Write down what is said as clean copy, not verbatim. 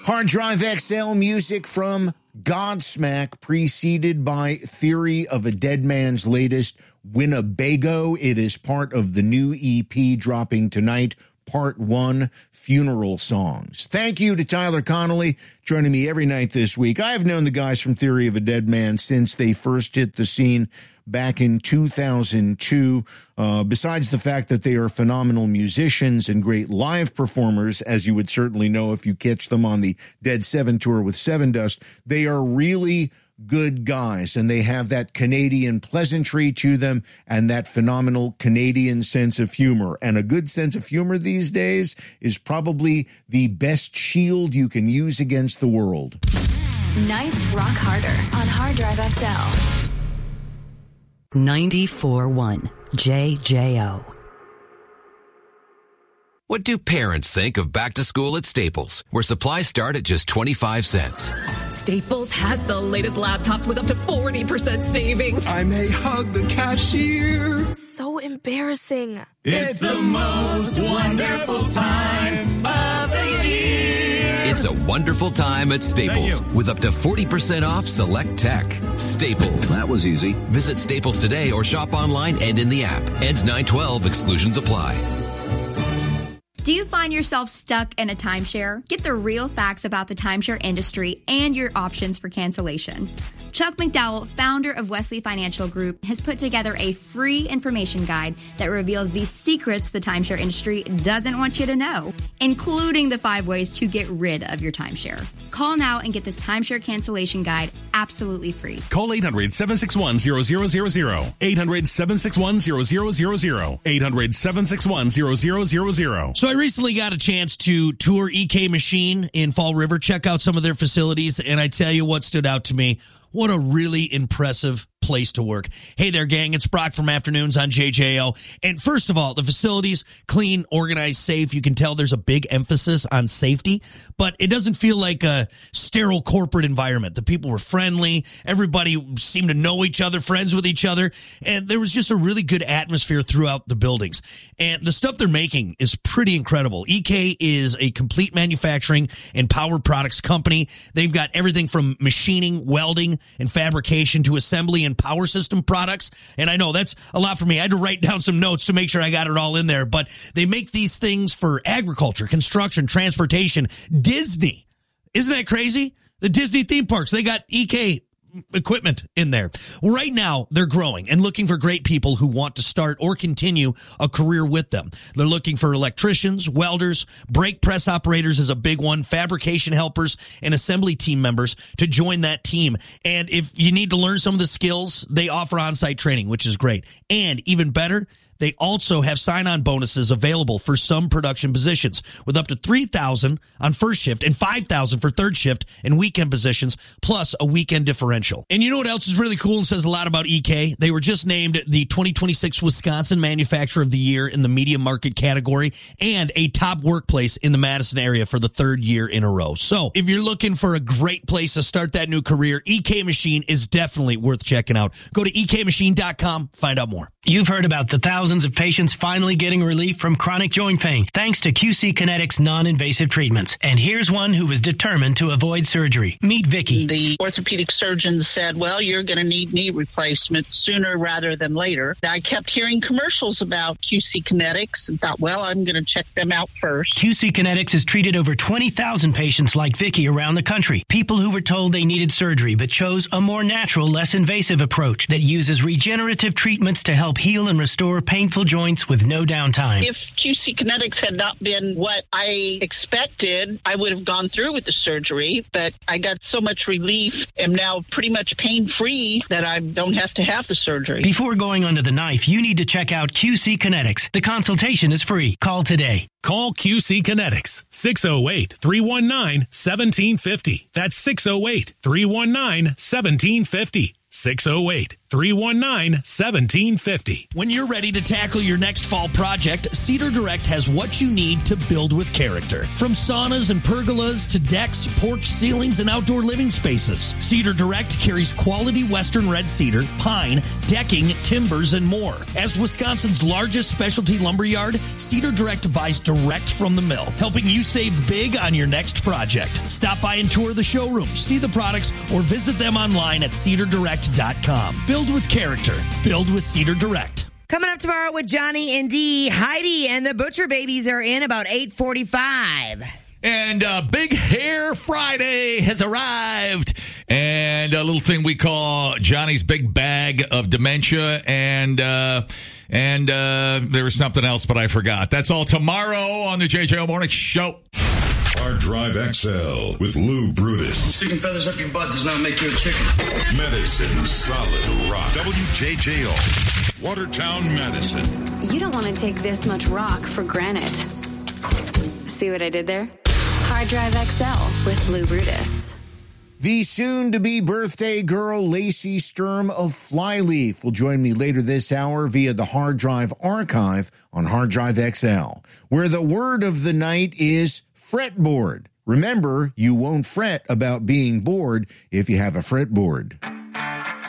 Hard Drive XL music from Godsmack, preceded by Theory of a Dead Man's latest Winnebago. It is part of the new EP dropping tonight, Part 1, Funeral Songs. Thank you to Tyler Connolly, joining me every night this week. I have known the guys from Theory of a Dead Man since they first hit the scene back in 2002. Besides the fact that they are phenomenal musicians and great live performers, as you would certainly know if you catch them on the Dead Seven tour with Sevendust, they are really good guys, and they have that Canadian pleasantry to them and that phenomenal Canadian sense of humor. And a good sense of humor these days is probably the best shield you can use against the world. Nights rock harder on Hard Drive XL. 94.1 JJO. What do parents think of back to school at Staples, where supplies start at just 25 cents? Staples has the latest laptops with up to 40% savings. I may hug the cashier. So embarrassing. It's the most wonderful time of the year. It's a wonderful time at Staples with up to 40% off select tech. Staples. That was easy. Visit Staples today or shop online and in the app. Ends 9/12. Exclusions apply. Do you find yourself stuck in a timeshare? Get the real facts about the timeshare industry and your options for cancellation. Chuck McDowell, founder of Wesley Financial Group, has put together a free information guide that reveals the secrets the timeshare industry doesn't want you to know, including the 5 ways to get rid of your timeshare. Call now and get this timeshare cancellation guide absolutely free. Call 800-761-0000. 800-761-0000. 800-761-0000. So I recently got a chance to tour EK Machine in Fall River, check out some of their facilities, and I tell you what stood out to me. What a really impressive place to work. Hey there, gang. It's Brock from Afternoons on JJO. And first of all, the facility's clean, organized, safe. You can tell there's a big emphasis on safety, but it doesn't feel like a sterile corporate environment. The people were friendly. Everybody seemed to know each other, friends with each other. And there was just a really good atmosphere throughout the buildings. And the stuff they're making is pretty incredible. EK is a complete manufacturing and power products company. They've got everything from machining, welding, and fabrication to assembly and power system products. And I know that's a lot for me. I had to write down some notes to make sure I got it all in there. But they make these things for agriculture, construction, transportation, Disney. Isn't that crazy? The Disney theme parks, they got EK equipment in there. Well, right now, they're growing and looking for great people who want to start or continue a career with them. They're looking for electricians, welders, brake press operators is a big one, fabrication helpers, and assembly team members to join that team. And if you need to learn some of the skills, they offer on-site training, which is great. And even better, they also have sign-on bonuses available for some production positions with up to $3,000 on first shift and $5,000 for third shift and weekend positions, plus a weekend differential. And you know what else is really cool and says a lot about EK? They were just named the 2026 Wisconsin Manufacturer of the Year in the medium market category and a top workplace in the Madison area for the 3rd year in a row. So if you're looking for a great place to start that new career, EK Machine is definitely worth checking out. Go to ekmachine.com, find out more. You've heard about the thousands of patients finally getting relief from chronic joint pain thanks to QC Kinetics non-invasive treatments. And here's one who was determined to avoid surgery. Meet Vicky. The orthopedic surgeon said, well, you're going to need knee replacement sooner rather than later. I kept hearing commercials about QC Kinetics and thought, well, I'm going to check them out first. QC Kinetics has treated over 20,000 patients like Vicky around the country. People who were told they needed surgery but chose a more natural, less invasive approach that uses regenerative treatments to help heal and restore painful joints with no downtime. If QC Kinetics had not been what I expected, I would have gone through with the surgery, but I got so much relief, am now pretty much pain-free that I don't have to have the surgery. Before going under the knife, you need to check out QC Kinetics. The consultation is free. Call today. Call QC Kinetics, 608-319-1750. That's 608-319-1750. 608-319-1750. When you're ready to tackle your next fall project, Cedar Direct has what you need to build with character. From saunas and pergolas to decks, porch ceilings, and outdoor living spaces, Cedar Direct carries quality Western red cedar, pine, decking, timbers, and more. As Wisconsin's largest specialty lumber yard, Cedar Direct buys direct from the mill, helping you save big on your next project. Stop by and tour the showroom, see the products, or visit them online at cedardirect.com. Build with character. Build with Cedar Direct. Coming up tomorrow with Johnny and Dee, Heidi and the Butcher Babies are in about 8:45. And Big Hair Friday has arrived. And a little thing we call Johnny's Big Bag of Dementia. And there was something else, but I forgot. That's all tomorrow on the JJO Morning Show. Hard Drive XL with Lou Brutus. Sticking feathers up your butt does not make you a chicken. Medicine Solid Rock. WJJO. Watertown, Madison. You don't want to take this much rock for granted. See what I did there? Hard Drive XL with Lou Brutus. The soon-to-be birthday girl, Lacey Sturm of Flyleaf, will join me later this hour via the Hard Drive Archive on Hard Drive XL, where the word of the night is fretboard. Remember, you won't fret about being bored if you have a fretboard.